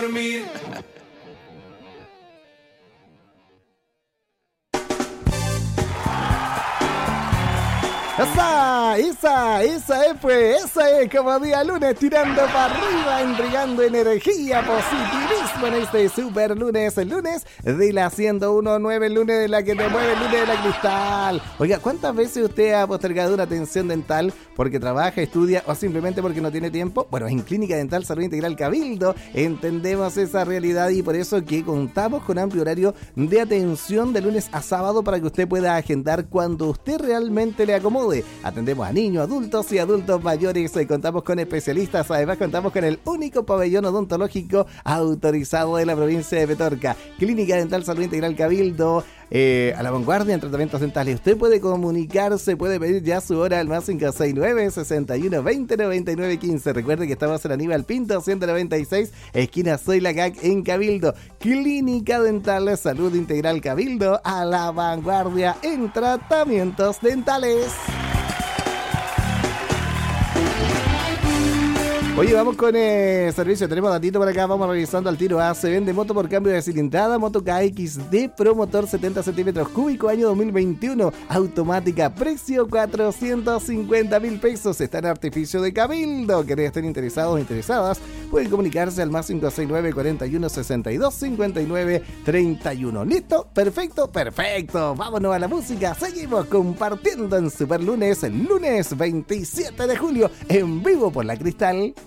dormir. Esa es como día lunes, tirando para arriba, entregando energía, positivismo en este super lunes, el lunes de la 101.9, el lunes de la que te mueve, el lunes de la cristal. Oiga, ¿cuántas veces usted ha postergado una atención dental porque trabaja, estudia o simplemente porque no tiene tiempo? Bueno, en Clínica Dental Salud Integral Cabildo entendemos esa realidad y por eso que contamos con amplio horario de atención de lunes a sábado para que usted pueda agendar cuando usted realmente le acomode. Atendemos a niños, adultos y adultos mayores. Contamos con especialistas. Además, contamos con el único pabellón odontológico autorizado de la provincia de Petorca. Clínica Dental Salud Integral Cabildo. A la vanguardia en tratamientos dentales. Usted puede comunicarse, puede pedir ya su hora al más 569-6120-9915. Recuerde que estamos en Aníbal Pinto 196, esquina Soy la CAC en Cabildo. Clínica Dental Salud Integral Cabildo, a la vanguardia en tratamientos dentales. Oye, vamos con servicio, tenemos datito por acá, vamos revisando al tiro. Se vende moto por cambio de cilindrada, moto KXD Pro motor 70 centímetros cúbicos, año 2021, automática, precio 450.000 pesos, está en Artificio de Cabildo. Quienes estén interesados o interesadas, pueden comunicarse al más 569-4162-5931. ¿Listo? Perfecto. Vámonos a la música, seguimos compartiendo en Super Lunes, el lunes 27 de julio, en vivo por la Cristal.